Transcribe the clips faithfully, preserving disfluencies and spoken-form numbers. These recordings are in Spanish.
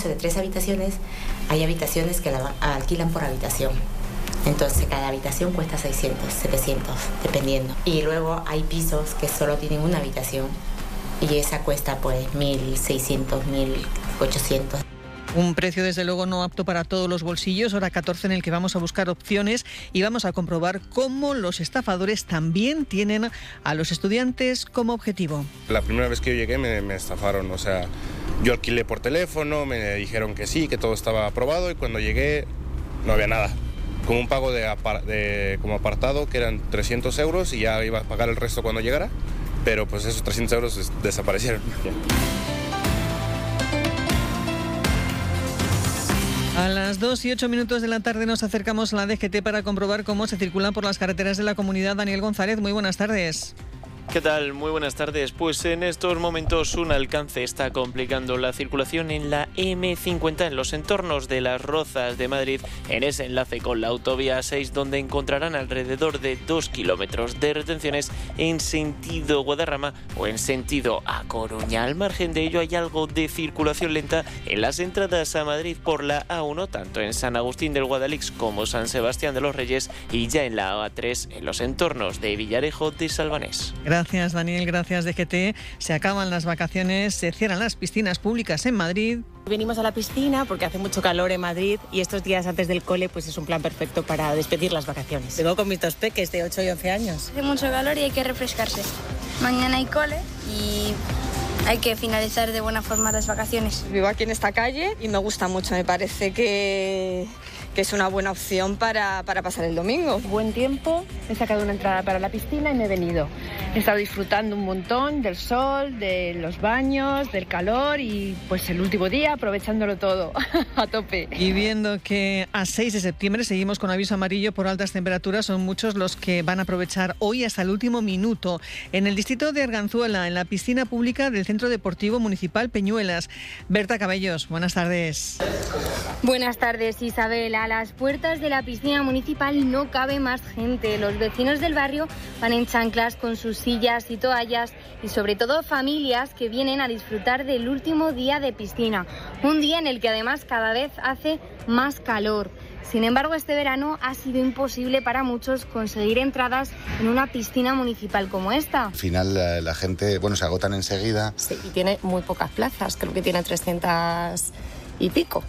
de tres habitaciones, hay habitaciones que la alquilan por habitación. Entonces cada habitación cuesta seiscientos, setecientos, dependiendo. Y luego hay pisos que solo tienen una habitación y esa cuesta pues mil seiscientos, mil ochocientos. Un precio desde luego no apto para todos los bolsillos, hora catorce en el que vamos a buscar opciones y vamos a comprobar cómo los estafadores también tienen a los estudiantes como objetivo. La primera vez que yo llegué me, me estafaron, o sea, yo alquilé por teléfono, me dijeron que sí, que todo estaba aprobado y cuando llegué no había nada. Como un pago de, apar- de como apartado que eran trescientos euros y ya iba a pagar el resto cuando llegara, pero pues esos trescientos euros des- desaparecieron. A las dos y ocho minutos de la tarde nos acercamos a la D G T para comprobar cómo se circulan por las carreteras de la comunidad. Daniel González, muy buenas tardes. ¿Qué tal? Muy buenas tardes. Pues en estos momentos un alcance está complicando la circulación en la eme cincuenta en los entornos de Las Rozas de Madrid, en ese enlace con la autovía seis, donde encontrarán alrededor de dos kilómetros de retenciones en sentido Guadarrama o en sentido A Coruña. Al margen de ello hay algo de circulación lenta en las entradas a Madrid por la A uno, tanto en San Agustín del Guadalix como San Sebastián de los Reyes, y ya en la A tres en los entornos de Villarejo de Salvanés. Gracias, Daniel, gracias D G T. Se acaban las vacaciones, se cierran las piscinas públicas en Madrid. Venimos a la piscina porque hace mucho calor en Madrid y estos días antes del cole pues es un plan perfecto para despedir las vacaciones. Vengo con mis dos peques de ocho y once años. Hace mucho calor y hay que refrescarse. Mañana hay cole y hay que finalizar de buena forma las vacaciones. Vivo aquí en esta calle y me gusta mucho, me parece que... que es una buena opción para, para pasar el domingo. Buen tiempo, he sacado una entrada para la piscina y me he venido. He estado disfrutando un montón del sol, de los baños, del calor y pues el último día aprovechándolo todo a tope. Y viendo que a seis de septiembre seguimos con aviso amarillo por altas temperaturas, son muchos los que van a aprovechar hoy hasta el último minuto. En el distrito de Arganzuela, en la piscina pública del Centro Deportivo Municipal Peñuelas. Berta Cabellos, buenas tardes. Buenas tardes, Isabel. A las puertas de la piscina municipal no cabe más gente. Los vecinos del barrio van en chanclas con sus sillas y toallas y sobre todo familias que vienen a disfrutar del último día de piscina. Un día en el que además cada vez hace más calor. Sin embargo, este verano ha sido imposible para muchos conseguir entradas en una piscina municipal como esta. Al final la, la gente, bueno, se agotan enseguida. Sí, y tiene muy pocas plazas, creo que tiene trescientas y pico.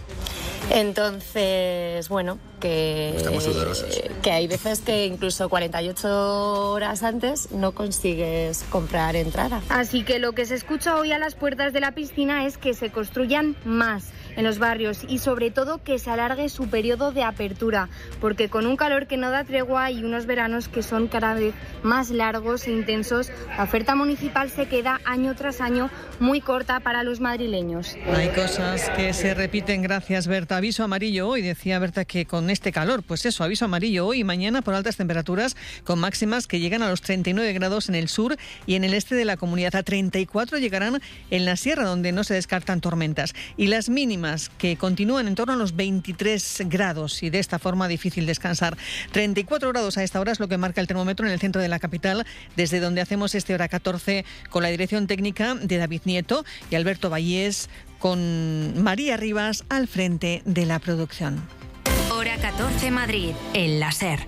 Entonces, bueno, que, Estamos sudorosos. que hay veces que incluso cuarenta y ocho horas antes no consigues comprar entrada. Así que lo que se escucha hoy a las puertas de la piscina es que se construyan más en los barrios y sobre todo que se alargue su periodo de apertura, porque con un calor que no da tregua y unos veranos que son cada vez más largos e intensos, la oferta municipal se queda año tras año muy corta para los madrileños. Hay cosas que se repiten, gracias Berta. Aviso amarillo hoy, decía Berta que con este calor, pues eso, aviso amarillo hoy y mañana por altas temperaturas con máximas que llegan a los treinta y nueve grados en el sur y en el este de la comunidad. A treinta y cuatro llegarán en la sierra, donde no se descartan tormentas. Y las mínimas que continúan en torno a los veintitrés grados y de esta forma difícil descansar. treinta y cuatro grados a esta hora es lo que marca el termómetro en el centro de la capital, desde donde hacemos este hora catorce con la dirección técnica de David Nieto y Alberto Vallés, con María Rivas al frente de la producción. Hora catorce Madrid, en la SER.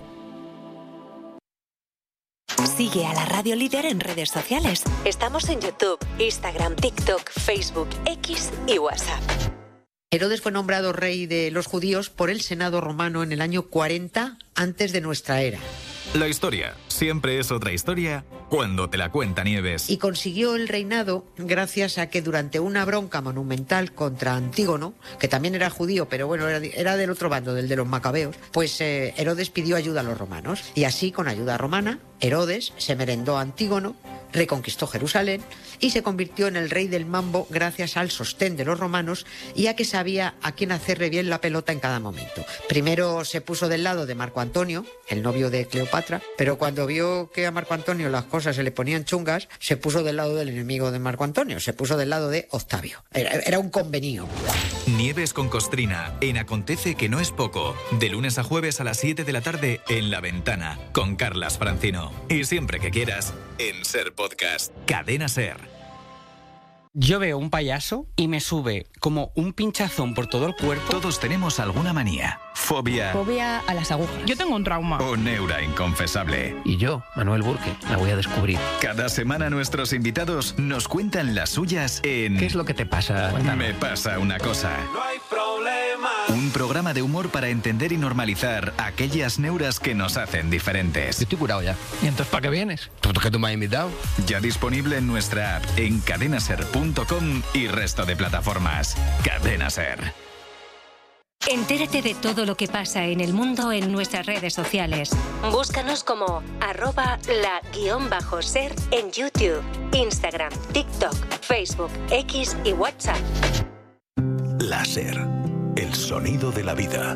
Sigue a la Radio Líder en redes sociales. Estamos en YouTube, Instagram, TikTok, Facebook, X y WhatsApp. Herodes fue nombrado rey de los judíos por el Senado romano en el año cuarenta antes de nuestra era. La historia siempre es otra historia cuando te la cuenta Nieves. Y consiguió el reinado gracias a que durante una bronca monumental contra Antígono, que también era judío, pero bueno, era, era del otro bando, del de los macabeos, pues eh, Herodes pidió ayuda a los romanos. Y así, con ayuda romana, Herodes se merendó a Antígono, reconquistó Jerusalén y se convirtió en el rey del mambo gracias al sostén de los romanos y a que sabía a quién hacerle bien la pelota en cada momento. Primero se puso del lado de Marco Antonio, el novio de Cleopatra, pero cuando vio que a Marco Antonio las cosas se le ponían chungas, se puso del lado del enemigo de Marco Antonio, se puso del lado de Octavio. Era, era un convenio. Nieves con Costrina, en Acontece que no es poco, de lunes a jueves a las siete de la tarde en La Ventana, con Carlas Francino. Y siempre que quieras, en SER Podcast. Cadena SER. Yo veo un payaso y me sube como un pinchazón por todo el cuerpo. Todos tenemos alguna manía, fobia Fobia a las agujas. Yo tengo un trauma. o neura inconfesable. Y yo, Manuel Burke, la voy a descubrir. Cada semana nuestros invitados nos cuentan las suyas en... ¿Qué es lo que te pasa? Me pasa una cosa. No hay problema. Un programa de humor para entender y normalizar aquellas neuras que nos hacen diferentes. Yo estoy curado ya. ¿Y entonces para qué vienes? ¿Tú que tú me has invitado? Ya disponible en nuestra app, en cadenaser punto com y resto de plataformas. Cadena Ser. Entérate de todo lo que pasa en el mundo en nuestras redes sociales. Búscanos como arroba la guión bajo ser en YouTube, Instagram, TikTok, Facebook, X y WhatsApp. La Ser, el sonido de la vida.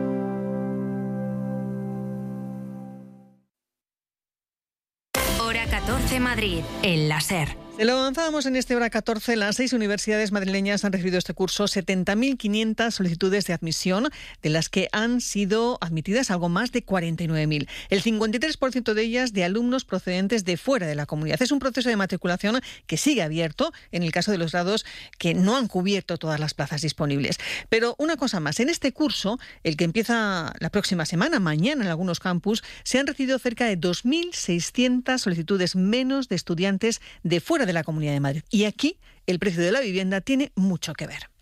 Hora catorce Madrid, el La Ser. Se lo avanzábamos en este hora catorce. Las seis universidades madrileñas han recibido este curso setenta mil quinientas solicitudes de admisión, de las que han sido admitidas algo más de cuarenta y nueve mil. El cincuenta y tres por ciento de ellas de alumnos procedentes de fuera de la comunidad. Es un proceso de matriculación que sigue abierto en el caso de los grados que no han cubierto todas las plazas disponibles. Pero una cosa más, en este curso, el que empieza la próxima semana, mañana en algunos campus, se han recibido cerca de dos mil seiscientas solicitudes menos de estudiantes de fuera de la Comunidad de Madrid. Y aquí el precio de la vivienda tiene mucho que ver.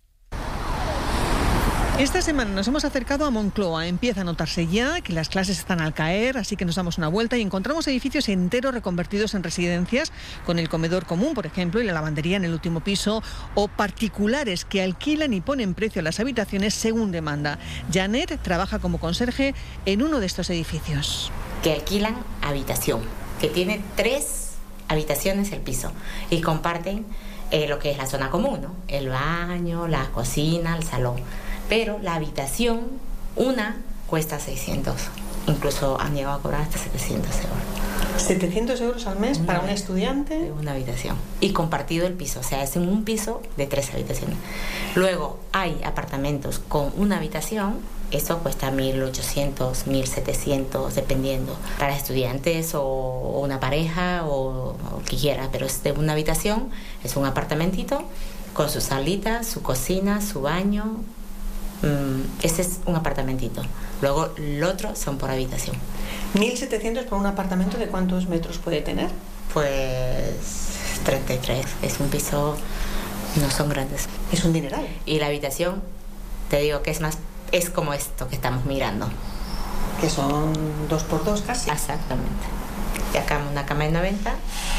Esta semana nos hemos acercado a Moncloa. Empieza a notarse ya que las clases están al caer, así que nos damos una vuelta y encontramos edificios enteros reconvertidos en residencias, con el comedor común, por ejemplo, y la lavandería en el último piso, o particulares que alquilan y ponen precio a las habitaciones según demanda. Janet trabaja como conserje en uno de estos edificios. Que alquilan habitación, que tiene tres habitaciones el piso y comparten eh, lo que es la zona común, ¿no? El baño, la cocina, el salón. Pero la habitación, una, cuesta seiscientos. Incluso han llegado a cobrar hasta setecientos euros. ¿setecientos euros al mes una para un estudiante? De una habitación. Y compartido el piso, o sea, es en un piso de tres habitaciones. Luego hay apartamentos con una habitación. Eso cuesta mil ochocientos, mil setecientos, dependiendo. Para estudiantes o una pareja o, o que quiera, pero es de una habitación, es un apartamentito con su salita, su cocina, su baño. Mm, ese es un apartamentito. Luego el otro son por habitación. ¿mil setecientos por un apartamento de cuántos metros puede tener? Pues treinta y tres. Es un piso, no son grandes. Es un dineral. Y la habitación, te digo que es más... Es como esto que estamos mirando. Que son dos por dos casi. Exactamente. Y acá una cama de noventa,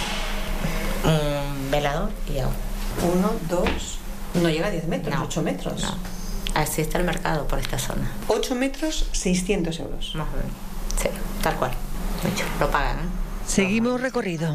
un velador y agua. Uno, dos, no llega a diez metros, no, ocho metros. No. Así está el mercado por esta zona. ocho metros, seiscientos euros. Más o menos. Sí, tal cual. Mucho. Lo pagan, ¿eh? Seguimos recorrido.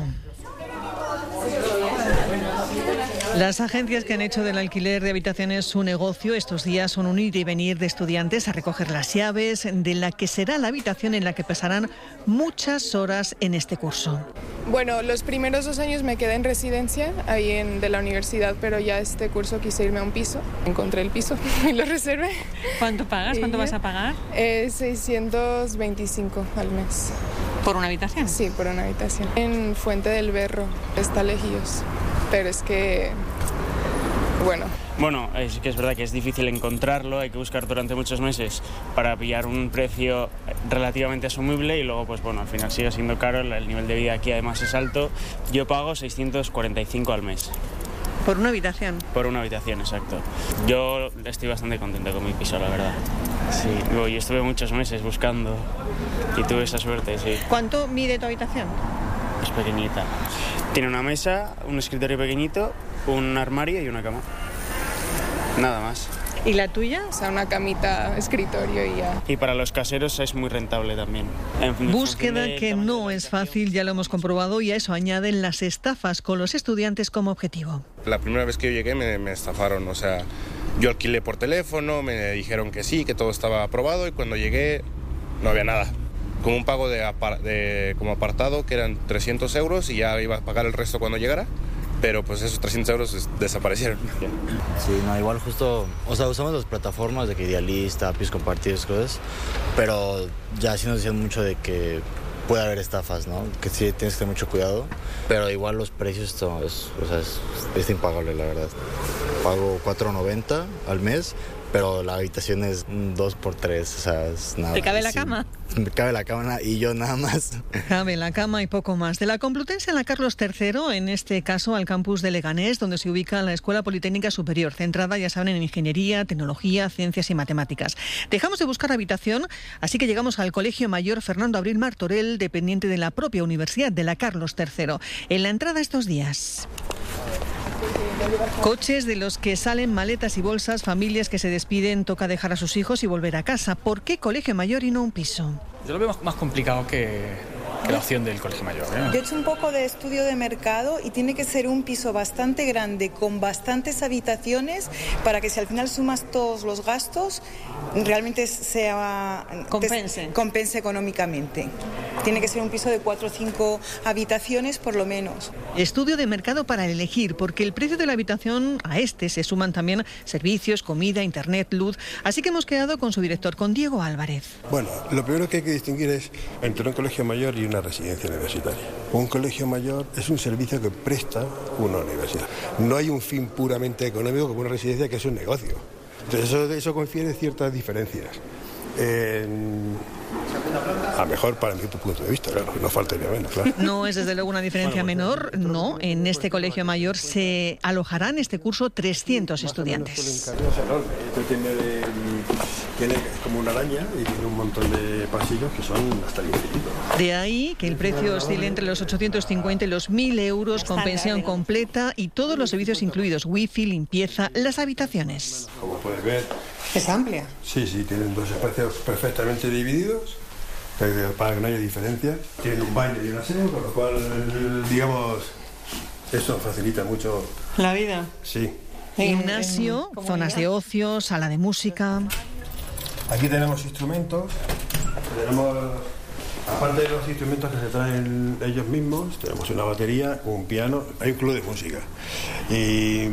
Las agencias que han hecho del alquiler de habitaciones su negocio estos días son un ir y venir de estudiantes a recoger las llaves de la que será la habitación en la que pasarán muchas horas en este curso. Bueno, los primeros dos años me quedé en residencia ahí en, de la universidad, pero ya este curso quise irme a un piso. Encontré el piso y lo reservé. ¿Cuánto pagas? ¿Cuánto vas a pagar? Eh, seiscientos veinticinco al mes. ¿Por una habitación? Sí, por una habitación. En Fuente del Berro, está lejos, pero es que... Bueno. Bueno, es que es verdad que es difícil encontrarlo, hay que buscar durante muchos meses para pillar un precio relativamente asumible y luego, pues bueno, al final sigue siendo caro, el nivel de vida aquí además es alto. Yo pago seiscientos cuarenta y cinco al mes. ¿Por una habitación? Por una habitación, exacto. Yo estoy bastante contento con mi piso, la verdad. Sí, yo estuve muchos meses buscando y tuve esa suerte, sí. ¿Cuánto mide tu habitación? Es pequeñita. Tiene una mesa, un escritorio pequeñito, un armario y una cama. Nada más. ¿Y la tuya? O sea, una camita, escritorio y ya. Y para los caseros es muy rentable también. En Búsqueda que no es fácil, ya lo hemos comprobado, y a eso añaden las estafas con los estudiantes como objetivo. La primera vez que yo llegué me, me estafaron, o sea, yo alquilé por teléfono, me dijeron que sí, que todo estaba aprobado y cuando llegué no había nada. Como un pago de, apar de como apartado que eran trescientos euros y ya iba a pagar el resto cuando llegara. Pero pues esos trescientos euros desaparecieron. Sí, no, igual justo, o sea, usamos las plataformas de que Idealista, pisos compartidos, cosas, pero ya sí nos decían mucho de que puede haber estafas, ¿no? Que sí tienes que tener mucho cuidado, pero igual los precios esto es, o sea, es, es impagable, la verdad. Pago cuatro noventa al mes, pero la habitación es dos por tres, o sea, es nada. ¿Te cabe la sí, cama? Me cabe la cama y yo nada más. Cabe la cama y poco más. De la Complutense a la Carlos tercero, en este caso al campus de Leganés, donde se ubica la Escuela Politécnica Superior, centrada, ya saben, en ingeniería, tecnología, ciencias y matemáticas. Dejamos de buscar habitación, así que llegamos al Colegio Mayor Fernando Abril Martorell, dependiente de la propia Universidad de la Carlos tercero. En la entrada estos días. Coches de los que salen maletas y bolsas, familias que se despiden, toca dejar a sus hijos y volver a casa. ¿Por qué colegio mayor y no un piso? Yo lo veo más, más complicado que, que la opción del colegio mayor, ¿eh? Yo he hecho un poco de estudio de mercado y tiene que ser un piso bastante grande, con bastantes habitaciones, para que si al final sumas todos los gastos, realmente sea compense, te, compense económicamente. Tiene que ser un piso de cuatro o cinco habitaciones por lo menos. Estudio de mercado para elegir, porque el precio de la habitación, a este se suman también servicios, comida, internet, luz. Así que hemos quedado con su director, con Diego Álvarez. Bueno, lo primero que hay que distinguir es entre un colegio mayor y una residencia universitaria. Un colegio mayor es un servicio que presta una universidad. No hay un fin puramente económico como una residencia, que es un negocio. Entonces eso, eso confiere ciertas diferencias. Eh, a lo mejor para mi punto de vista, claro, no faltaría menos, claro. No es desde luego una diferencia menor, no. En este colegio mayor se alojarán este curso trescientos estudiantes. Esto tiene, de, tiene como una araña y tiene un montón de pasillos que son hasta el infinito. De ahí que el precio oscile entre los ochocientos cincuenta y los mil euros, con pensión completa y todos los servicios incluidos, wifi, limpieza, las habitaciones. Como puedes ver, es amplia. Sí, sí, tienen dos espacios perfectamente divididos, para que no haya diferencias. Tienen un baño y un aseo, con lo cual, digamos, eso facilita mucho la vida. Sí. Gimnasio, en, en zonas de ocio, sala de música. Aquí tenemos instrumentos, tenemos, aparte de los instrumentos que se traen ellos mismos, tenemos una batería, un piano, hay un club de música. Y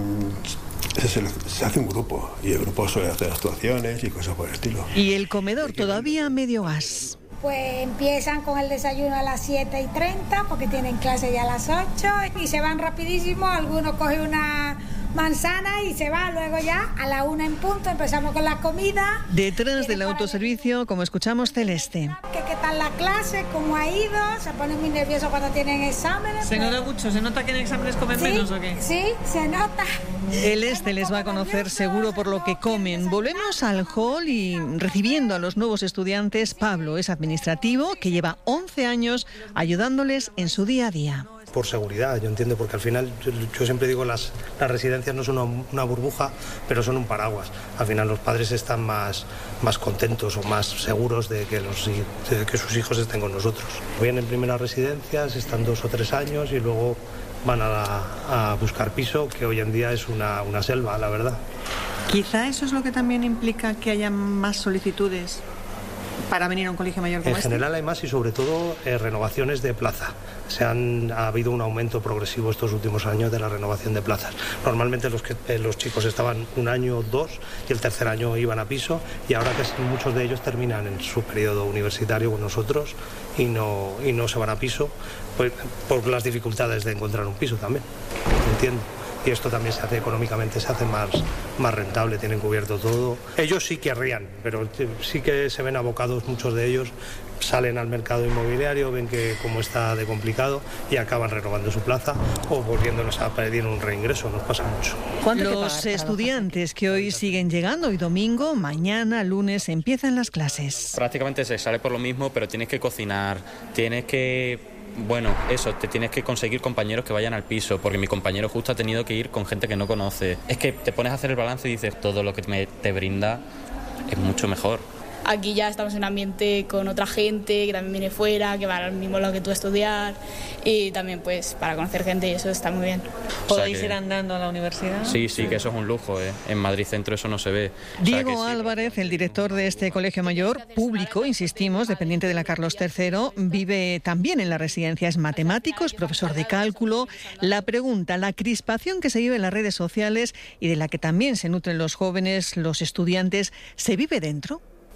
Se, se hace un grupo y el grupo suele hacer actuaciones y cosas por el estilo. ¿Y el comedor todavía medio gas? Pues empiezan con el desayuno a las siete y treinta porque tienen clase ya a las ocho y se van rapidísimo. Algunos cogen una manzana y se va, luego ya a la una en punto empezamos con la comida. Detrás del autoservicio, como escuchamos, Celeste. ¿Qué, qué tal la clase? ¿Cómo ha ido? Se ponen muy nerviosos cuando tienen exámenes. ¿Se nota mucho? ¿Se nota que en exámenes comen ¿Sí? menos o qué? Sí, se nota. El este les va a conocer seguro por lo que comen. Volvemos al hall y recibiendo a los nuevos estudiantes. Pablo es administrativo que lleva once años ayudándoles en su día a día. Por seguridad, yo entiendo, porque al final yo, yo siempre digo las, las residencias no son una, una burbuja, pero son un paraguas. Al final los padres están más, más contentos o más seguros de que, los, de que sus hijos estén con nosotros. Vienen en primeras residencias, están dos o tres años y luego van a, la, a buscar piso, que hoy en día es una, una selva, la verdad. Quizá eso es lo que también implica que haya más solicitudes para venir a un colegio mayor como este. En general hay más y sobre todo eh, renovaciones de plaza. Se han, ha habido un aumento progresivo estos últimos años de la renovación de plazas. Normalmente los, que, eh, los chicos estaban un año o dos y el tercer año iban a piso y ahora casi muchos de ellos terminan en su periodo universitario con nosotros y no, y no se van a piso pues, por las dificultades de encontrar un piso también, entiendo. Y esto también se hace económicamente, se hace más, más rentable, tienen cubierto todo. Ellos sí querrían, pero sí que se ven abocados, muchos de ellos salen al mercado inmobiliario, ven que cómo está de complicado y acaban renovando su plaza o volviéndonos a pedir un reingreso, nos pasa mucho. Los estudiantes que hoy siguen llegando, hoy domingo, mañana, lunes, empiezan las clases. Prácticamente se sale por lo mismo, pero tienes que cocinar, tienes que... Bueno, eso, te tienes que conseguir compañeros que vayan al piso, porque mi compañero justo ha tenido que ir con gente que no conoce. Es que te pones a hacer el balance y dices, todo lo que me, te brinda es mucho mejor. Aquí ya estamos en un ambiente con otra gente que también viene fuera, que va al mismo lado que tú a estudiar y también pues para conocer gente y eso está muy bien. ¿Podéis o sea que... ir andando a la universidad? Sí, sí, que eso es un lujo, ¿eh? En Madrid Centro eso no se ve. Diego o sea que sí. Álvarez, el director de este colegio mayor, público, insistimos, dependiente de la Carlos tercero, vive también en la residencia, es matemático, es profesor de cálculo. La pregunta, la crispación que se vive en las redes sociales y de la que también se nutren los jóvenes, los estudiantes, ¿se vive dentro?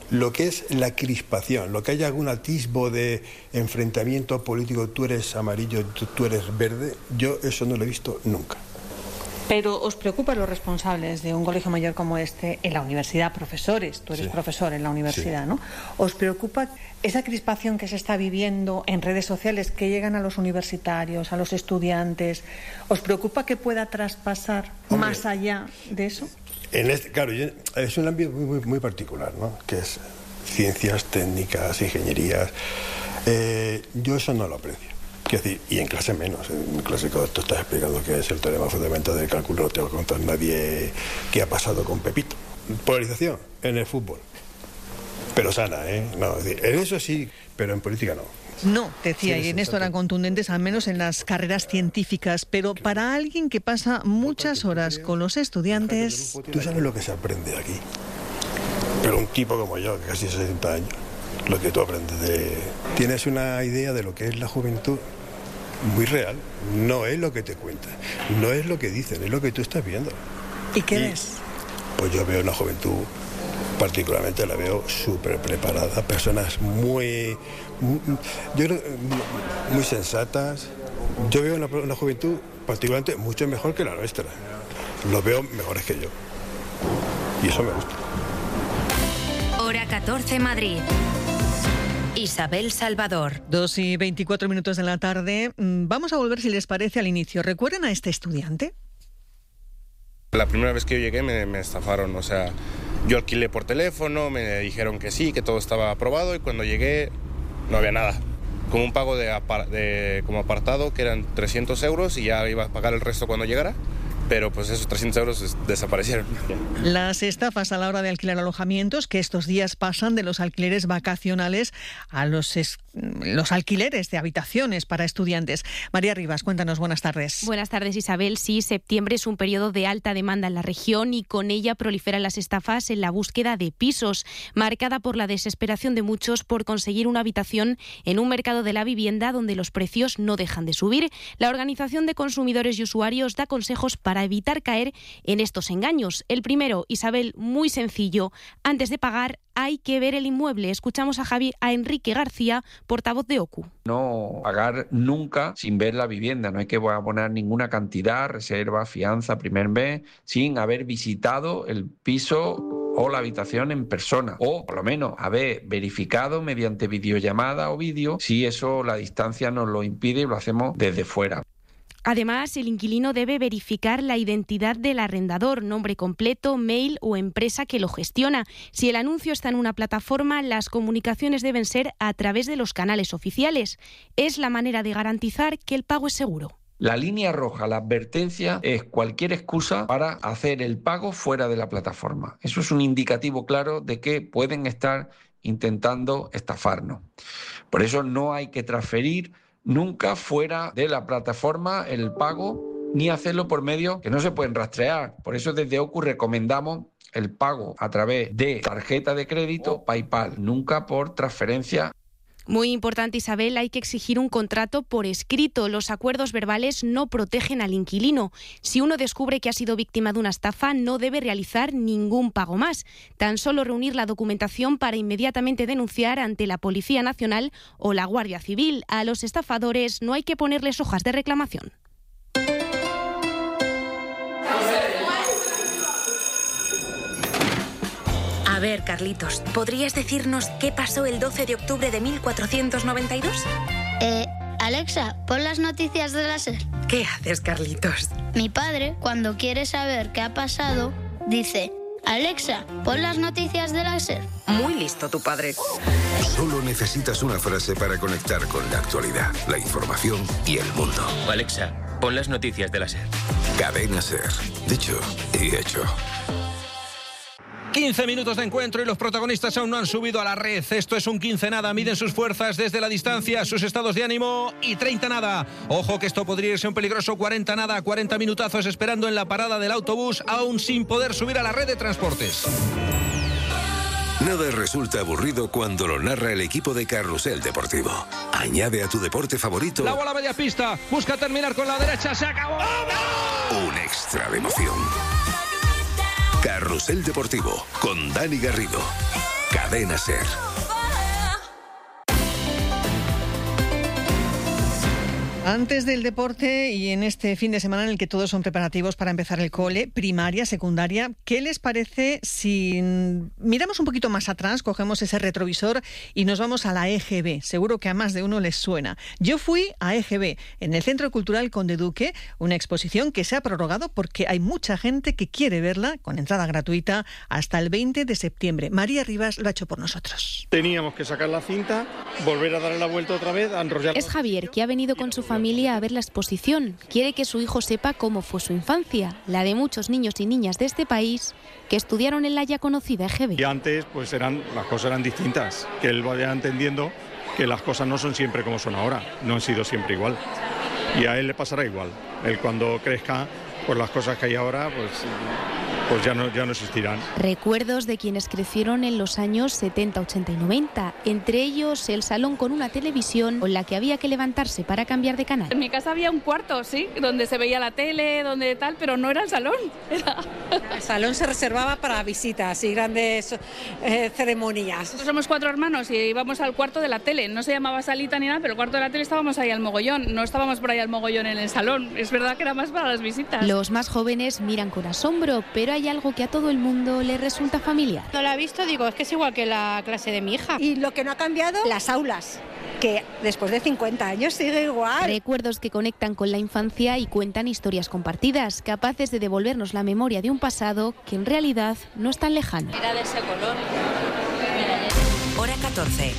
Lo que es la crispación, lo que haya algún atisbo de enfrentamiento político, tú eres amarillo, tú, tú eres verde, yo eso no lo he visto nunca. Pero ¿os preocupan los responsables de un colegio mayor como este en la universidad, profesores? Tú eres Sí. profesor en la universidad, Sí. ¿no? ¿Os preocupa esa crispación que se está viviendo en redes sociales que llegan a los universitarios, a los estudiantes? ¿Os preocupa que pueda traspasar Hombre, más allá de eso? En este, claro, yo- es un ámbito muy, muy, muy particular, ¿no? Que es ciencias, técnicas, ingenierías. Eh, yo eso no lo aprecio. Quiero decir, y en clase menos. En mi clase, cuando tú estás explicando qué es el teorema fundamental del cálculo, no te va a contar nadie qué ha pasado con Pepito. Polarización en el fútbol. Pero sana, ¿eh? No, es decir, en eso sí, pero en política no. No, decía, Sí, y sí, en esto eran contundentes, al menos en las carreras científicas, pero para alguien que pasa muchas horas con los estudiantes... Tú sabes lo que se aprende aquí. Pero un tipo como yo, que casi sesenta años, lo que tú aprendes de... Tienes una idea de lo que es la juventud muy real. No es lo que te cuentan, no es lo que dicen, es lo que tú estás viendo. ¿Y qué ves? Pues yo veo una juventud, particularmente la veo súper preparada, personas muy, muy, yo creo, muy sensatas. Yo veo una, una juventud particularmente mucho mejor que la nuestra. Los veo mejores que yo. Y eso me gusta. Hora catorce Madrid. Isabel Salvador. Dos y veinticuatro minutos de la tarde. Mm, Vamos a volver, si les parece, al inicio. ¿Recuerdan a este estudiante? La primera vez que yo llegué me, me estafaron, o sea, yo alquilé por teléfono, me dijeron que sí, que todo estaba aprobado y cuando llegué no había nada. Como un pago de, apar- de como apartado que eran trescientos euros y ya iba a pagar el resto cuando llegara, pero pues esos trescientos euros des- desaparecieron. Las estafas a la hora de alquilar alojamientos, que estos días pasan de los alquileres vacacionales a los, es- los alquileres de habitaciones para estudiantes. María Rivas, cuéntanos, buenas tardes. Buenas tardes, Isabel. Sí, septiembre es un periodo de alta demanda en la región y con ella proliferan las estafas en la búsqueda de pisos, marcada por la desesperación de muchos por conseguir una habitación en un mercado de la vivienda donde los precios no dejan de subir. La Organización de Consumidores y Usuarios da consejos para evitar caer en estos engaños. El primero, Isabel, muy sencillo. Antes de pagar, hay que ver el inmueble. Escuchamos a Javi, a Enrique García, portavoz de O C U. No pagar nunca sin ver la vivienda. No hay que abonar ninguna cantidad, reserva, fianza, primer mes, sin haber visitado el piso o la habitación en persona, o por lo menos haber verificado mediante videollamada o vídeo si eso la distancia nos lo impide y lo hacemos desde fuera. Además, el inquilino debe verificar la identidad del arrendador, nombre completo, mail o empresa que lo gestiona. Si el anuncio está en una plataforma, las comunicaciones deben ser a través de los canales oficiales. Es la manera de garantizar que el pago es seguro. La línea roja, la advertencia, es cualquier excusa para hacer el pago fuera de la plataforma. Eso es un indicativo claro de que pueden estar intentando estafarnos. Por eso no hay que transferir nunca fuera de la plataforma el pago, ni hacerlo por medios que no se pueden rastrear. Por eso desde O C U recomendamos el pago a través de tarjeta de crédito, PayPal, nunca por transferencia. Muy importante, Isabel, hay que exigir un contrato por escrito. Los acuerdos verbales no protegen al inquilino. Si uno descubre que ha sido víctima de una estafa, no debe realizar ningún pago más. Tan solo reunir la documentación para inmediatamente denunciar ante la Policía Nacional o la Guardia Civil. A los estafadores no hay que ponerles hojas de reclamación. A ver, Carlitos, ¿podrías decirnos qué pasó el doce de octubre de mil cuatrocientos noventa y dos? Eh, Alexa, pon las noticias de la SER. ¿Qué haces, Carlitos? Mi padre, cuando quiere saber qué ha pasado, dice: Alexa, pon las noticias de la SER. Muy listo tu padre. Solo necesitas una frase para conectar con la actualidad, la información y el mundo. Alexa, pon las noticias de la SER. Cadena SER. Dicho y hecho. quince minutos de encuentro y los protagonistas aún no han subido a la red. Esto es un quince nada. Miden sus fuerzas desde la distancia, sus estados de ánimo y treinta nada. Ojo que esto podría irse un peligroso cuarenta nada. cuarenta minutazos esperando en la parada del autobús, aún sin poder subir a la red de transportes. Nada resulta aburrido cuando lo narra el equipo de Carrusel Deportivo. Añade a tu deporte favorito La bola media pista. Busca terminar con la derecha. Se acabó. un extra de emoción. Carrusel Deportivo con Dani Garrido. Cadena SER. Antes del deporte y en este fin de semana en el que todos son preparativos para empezar el cole, primaria, secundaria, ¿qué les parece si miramos un poquito más atrás, cogemos ese retrovisor y nos vamos a la E G B? Seguro que a más de uno les suena. Yo fui a E G B, en el Centro Cultural Conde Duque, una exposición que se ha prorrogado porque hay mucha gente que quiere verla con entrada gratuita hasta el veinte de septiembre. María Rivas lo ha hecho por nosotros. Teníamos que sacar la cinta, volver a darle la vuelta otra vez, a enrollar. Es Javier, que ha venido con su familia a ver la exposición. Quiere que su hijo sepa cómo fue su infancia, la de muchos niños y niñas de este país que estudiaron en la ya conocida E G B. Y antes, pues eran las cosas eran distintas, que él vaya entendiendo que las cosas no son siempre como son ahora, no han sido siempre igual. Y a él le pasará igual. Él cuando crezca, pues las cosas que hay ahora, pues... pues ya no, ya no existirán. Recuerdos de quienes crecieron en los años setenta, ochenta y noventa. Entre ellos, el salón con una televisión con la que había que levantarse para cambiar de canal. En mi casa había un cuarto, sí, donde se veía la tele, donde tal, pero no era el salón. Era... El salón se reservaba para visitas y grandes eh, ceremonias. Somos cuatro hermanos y íbamos al cuarto de la tele. No se llamaba salita ni nada, pero el cuarto de la tele estábamos ahí al mogollón. No estábamos por ahí al mogollón en el salón. Es verdad que era más para las visitas. Los más jóvenes miran con asombro, pero hay algo que a todo el mundo le resulta familiar. No la he visto, digo, es que es igual que la clase de mi hija. Y lo que no ha cambiado, las aulas, que después de cincuenta años sigue igual. Recuerdos que conectan con la infancia y cuentan historias compartidas, capaces de devolvernos la memoria de un pasado que en realidad no es tan lejano. Era de ese color. Hora catorce.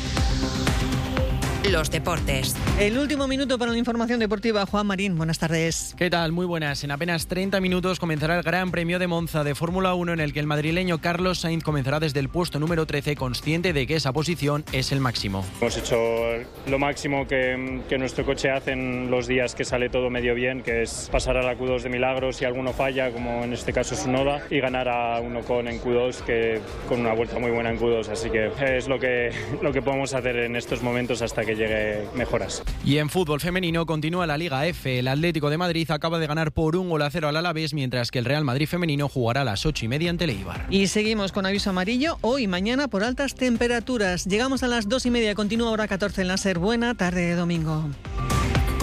Los deportes. El último minuto para la información deportiva. Juan Marín, buenas tardes. ¿Qué tal? Muy buenas. En apenas treinta minutos comenzará el Gran Premio de Monza de Fórmula uno, en el que el madrileño Carlos Sainz comenzará desde el puesto número trece, consciente de que esa posición es el máximo. Hemos hecho lo máximo que, que nuestro coche hace en los días que sale todo medio bien, que es pasar a la Q dos de milagro si alguno falla, como en este caso Tsunoda, y ganar a un Ocon en Q dos, que con una vuelta muy buena en Q dos. Así que es lo que, lo que podemos hacer en estos momentos hasta que que llegue mejoras. Y en fútbol femenino continúa la Liga F. El Atlético de Madrid acaba de ganar por un gol a cero al Alavés, mientras que el Real Madrid femenino jugará a las ocho y media ante el Eibar. Y seguimos con aviso amarillo hoy y mañana por altas temperaturas. Llegamos a las dos y media. Continúa hora catorce en la SER. Buena tarde de domingo.